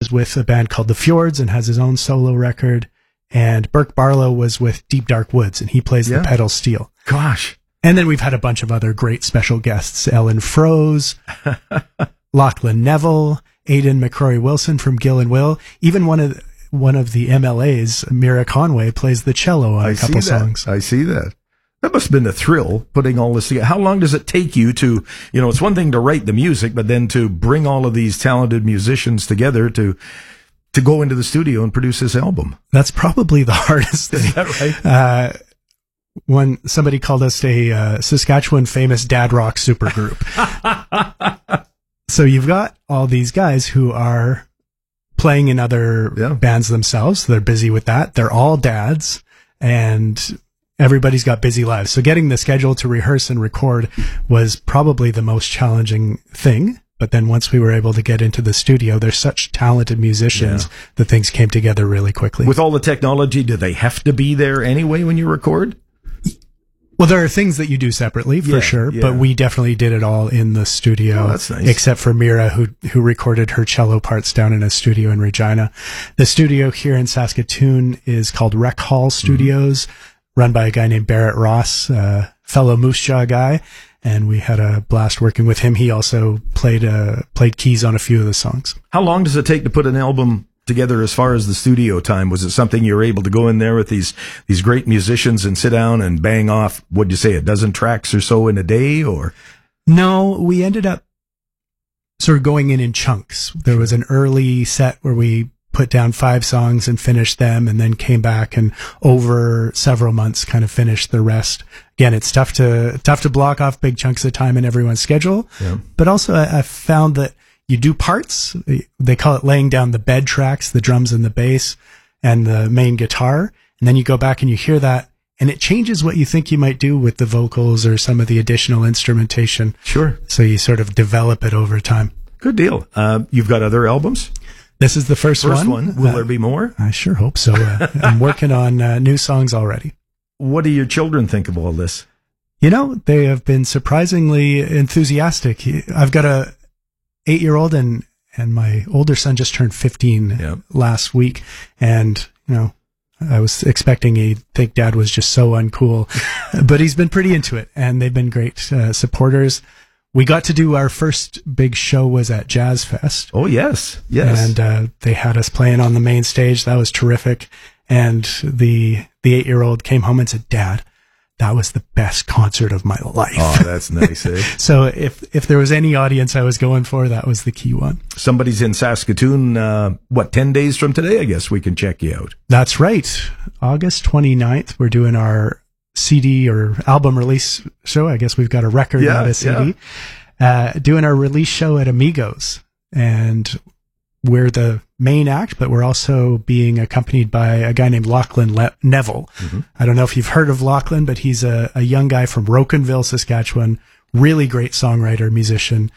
was with a band called The Fjords and has his own solo record. And Burke Barlow was with Deep Dark Woods, and he plays the pedal steel. Gosh. And then we've had a bunch of other great special guests. Ellen Froese, Lachlan Neville, Aidan McCrory Wilson from Gill and Will. Even one of the MLAs, Mira Conway, plays the cello on a couple songs. I see that. That must have been a thrill, putting all this together. How long does it take you to, it's one thing to write the music, but then to bring all of these talented musicians together to go into the studio and produce this album? That's probably the hardest thing. Is that right? When somebody called us a Saskatchewan famous dad rock supergroup. So you've got all these guys who are playing in other bands themselves. They're busy with that. They're all dads, and everybody's got busy lives. So getting the schedule to rehearse and record was probably the most challenging thing. But then once we were able to get into the studio, there's such talented musicians that things came together really quickly. With all the technology, do they have to be there anyway when you record? Well, there are things that you do separately for sure, but we definitely did it all in the studio. Oh, that's nice. Except for Mira, who recorded her cello parts down in a studio in Regina. The studio here in Saskatoon is called Rec Hall Studios, run by a guy named Barrett Ross, a fellow Moose Jaw guy, and we had a blast working with him. He also played keys on a few of the songs. How long does it take to put an album together as far as the studio time? Was it something you were able to go in there with these great musicians and sit down and bang off, what'd you say, a dozen tracks or so in a day, or? No, we ended up sort of going in chunks. There was an early set where we put down 5 songs and finished them, and then came back and over several months kind of finished the rest. Again, it's tough to block off big chunks of time in everyone's schedule. Yeah. But also I found that you do parts. They call it laying down the bed tracks, the drums and the bass and the main guitar. And then you go back and you hear that, and it changes what you think you might do with the vocals or some of the additional instrumentation. Sure. So you sort of develop it over time. Good deal. You've got other albums? This is the first one. Will there be more? I sure hope so. I'm working on new songs already. What do your children think of all this? They have been surprisingly enthusiastic. I've got a 8-year-old and my older son just turned 15 last week. And, I was expecting he'd think Dad was just so uncool, but he's been pretty into it, and they've been great supporters. We got to do our first big show was at Jazz Fest. Oh, yes. Yes. And they had us playing on the main stage. That was terrific. And the 8-year-old came home and said, "Dad, that was the best concert of my life." Oh, that's nice, eh? So if there was any audience I was going for, that was the key one. Somebody's in Saskatoon, 10 days from today? I guess we can check you out. That's right. August 29th, we're doing our CD or album release show. I guess we've got a record, not a CD. Doing our release show at Amigos. And we're the main act, but we're also being accompanied by a guy named Lachlan Neville. Mm-hmm. I don't know if you've heard of Lachlan, but he's a young guy from Rocanville, Saskatchewan, really great songwriter, musician.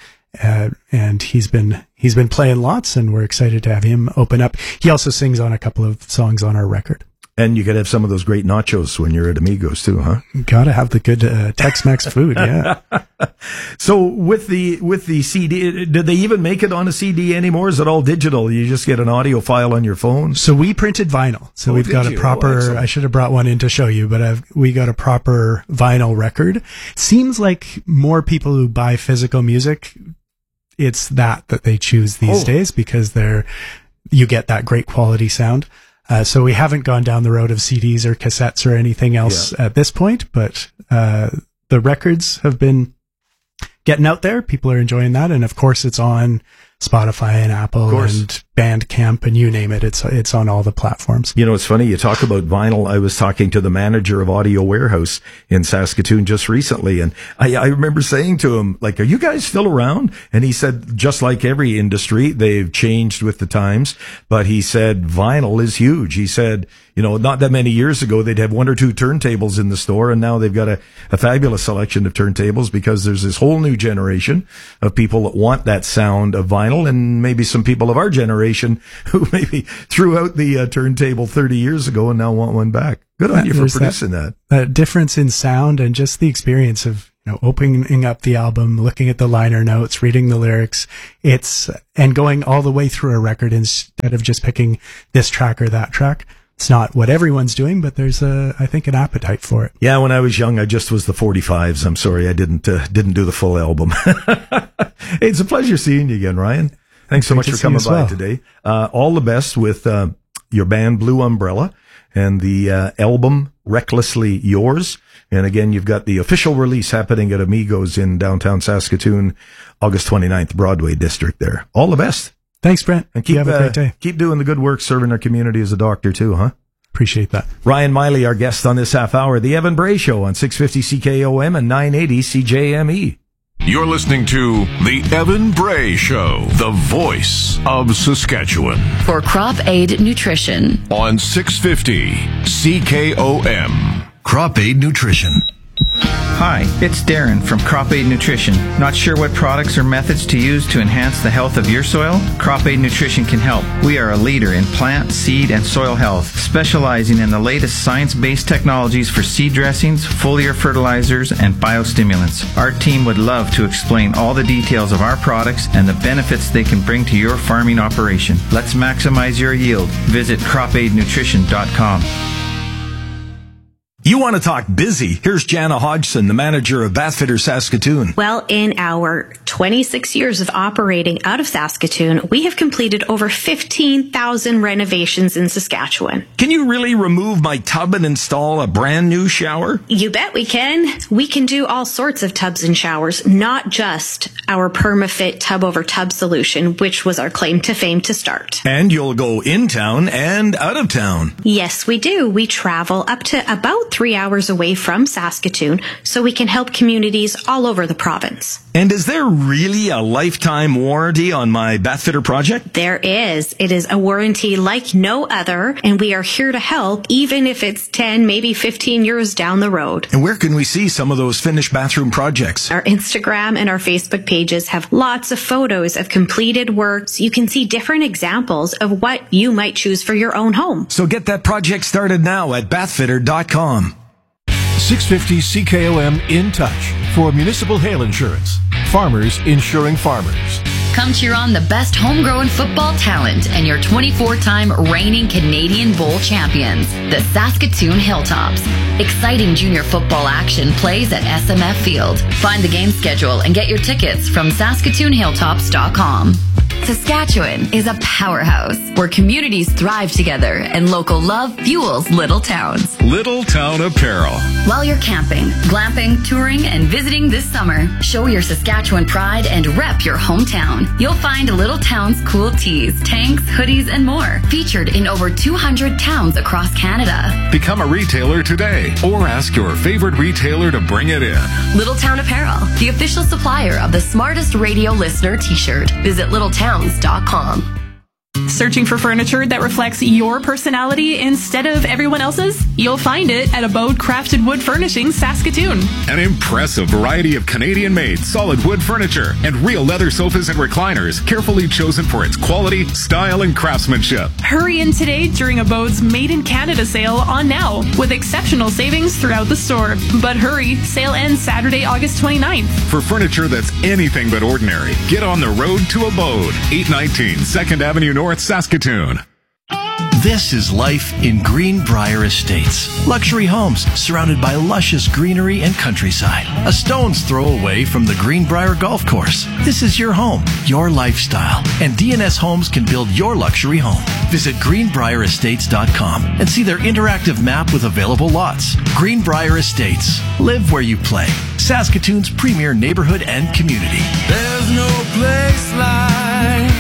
And he's been playing lots, and we're excited to have him open up. He also sings on a couple of songs on our record. And you could have some of those great nachos when you're at Amigos too, huh? Gotta have the good Tex-Mex food, yeah. So with the CD, did they even make it on a CD anymore? Is it all digital? You just get an audio file on your phone? So we printed vinyl. So we've got a proper, I should have brought one in to show you, but we got a proper vinyl record. Seems like more people who buy physical music, it's that they choose these days, because you get that great quality sound. So we haven't gone down the road of CDs or cassettes or anything else at this point, but the records have been getting out there. People are enjoying that. And of course, it's on Spotify and Apple and Bandcamp and you name it. It's on all the platforms. It's funny. You talk about vinyl. I was talking to the manager of Audio Warehouse in Saskatoon just recently. And I remember saying to him, are you guys still around? And he said, just like every industry, they've changed with the times. But he said, vinyl is huge. He said, not that many years ago, they'd have 1 or 2 turntables in the store. And now they've got a fabulous selection of turntables, because there's this whole new generation of people that want that sound of vinyl. vinyl, and maybe some people of our generation who maybe threw out the turntable 30 years ago and now want one back. Good on you for producing that. That difference in sound and just the experience of, you know, opening up the album, looking at the liner notes, reading the lyrics, and going all the way through a record instead of just picking this track or that track. It's not what everyone's doing, but there's I think an appetite for it. Yeah, when I was young, I just was the 45s. I'm sorry I didn't do the full album. Hey, it's a pleasure seeing you again, Ryan. Thanks so much for coming by today. All the best with your band Blue Umbrella and the album Recklessly Yours. And again, you've got the official release happening at Amigos in downtown Saskatoon, August 29th, Broadway District there. All the best. Thanks, Brent. And have a great day. Keep doing the good work serving our community as a doctor too, huh? Appreciate that. Ryan Miley, our guest on this half hour, The Evan Bray Show on 650 CKOM and 980 CJME. You're listening to The Evan Bray Show, the voice of Saskatchewan. For Crop Aid Nutrition. On 650 CKOM. Crop Aid Nutrition. Hi, it's Darren from Crop Aid Nutrition. Not sure what products or methods to use to enhance the health of your soil? Crop Aid Nutrition can help. We are a leader in plant, seed, and soil health, specializing in the latest science-based technologies for seed dressings, foliar fertilizers, and biostimulants. Our team would love to explain all the details of our products and the benefits they can bring to your farming operation. Let's maximize your yield. Visit cropaidnutrition.com. You want to talk busy? Here's Jana Hodgson, the manager of Bathfitter Saskatoon. Well, in our 26 years of operating out of Saskatoon, we have completed over 15,000 renovations in Saskatchewan. Can you really remove my tub and install a brand new shower? You bet we can. We can do all sorts of tubs and showers, not just our PermaFit tub over tub solution, which was our claim to fame to start. And you'll go in town and out of town. Yes, we do. We travel up to about 3 hours away from Saskatoon, so we can help communities all over the province. And is there really a lifetime warranty on my Bathfitter project? There is. It is a warranty like no other, and we are here to help, even if it's 10, maybe 15 years down the road. And where can we see some of those finished bathroom projects? Our Instagram and our Facebook pages have lots of photos of completed works. You can see different examples of what you might choose for your own home. So get that project started now at bathfitter.com. 650 CKOM In Touch for municipal hail insurance. Farmers insuring farmers. Come cheer on the best homegrown football talent and your 24-time reigning Canadian Bowl champions, the Saskatoon Hilltops. Exciting junior football action plays at SMF Field. Find the game schedule and get your tickets from SaskatoonHilltops.com. Saskatchewan is a powerhouse where communities thrive together and local love fuels little towns. Little Town Apparel. While you're camping, glamping, touring, and visiting this summer, show your Saskatchewan pride and rep your hometown. You'll find Little Town's cool tees, tanks, hoodies, and more, featured in over 200 towns across Canada. Become a retailer today or ask your favorite retailer to bring it in. Little Town Apparel, the official supplier of the Smartest Radio Listener t-shirt. Visit littletowns.com. Searching for furniture that reflects your personality instead of everyone else's? You'll find it at Abode Crafted Wood Furnishings, Saskatoon. An impressive variety of Canadian-made solid wood furniture and real leather sofas and recliners, carefully chosen for its quality, style, and craftsmanship. Hurry in today during Abode's Made in Canada sale on now, with exceptional savings throughout the store. But hurry, sale ends Saturday, August 29th. For furniture that's anything but ordinary, get on the road to Abode, 819 2nd Avenue North, Saskatoon. This is life in Greenbrier Estates. Luxury homes surrounded by luscious greenery and countryside. A stone's throw away from the Greenbrier Golf Course. This is your home, your lifestyle, and DNS Homes can build your luxury home. Visit greenbrierestates.com and see their interactive map with available lots. Greenbrier Estates. Live where you play. Saskatoon's premier neighborhood and community. There's no place like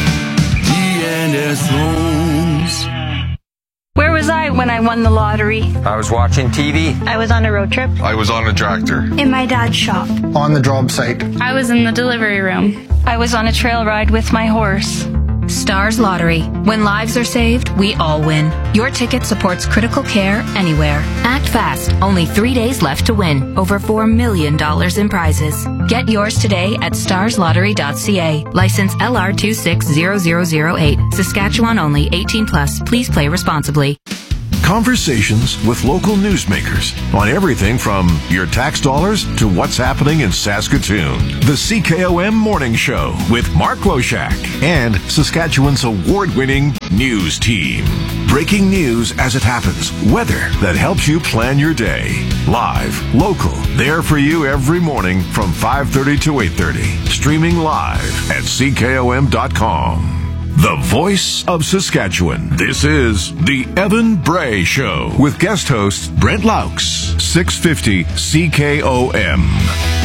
DNS Homes. Where was I when I won the lottery? I was watching TV. I was on a road trip. I was on a tractor. In my dad's shop. On the job site. I was in the delivery room. I was on a trail ride with my horse. Stars Lottery. When lives are saved, we all win. Your ticket supports critical care anywhere. Act fast. Only 3 days left to win. Over $4 million in prizes. Get yours today at starslottery.ca. License LR 260008. Saskatchewan only. 18 plus. Please play responsibly. Conversations with local newsmakers on everything from your tax dollars to what's happening in Saskatoon. The CKOM Morning Show with Mark Loshak and Saskatchewan's award-winning news team. Breaking news as it happens. Weather that helps you plan your day. Live, local, there for you every morning from 5:30 to 8:30. Streaming live at CKOM.com. The voice of Saskatchewan. This is The Evan Bray Show with guest host Brent Laux, 650 CKOM.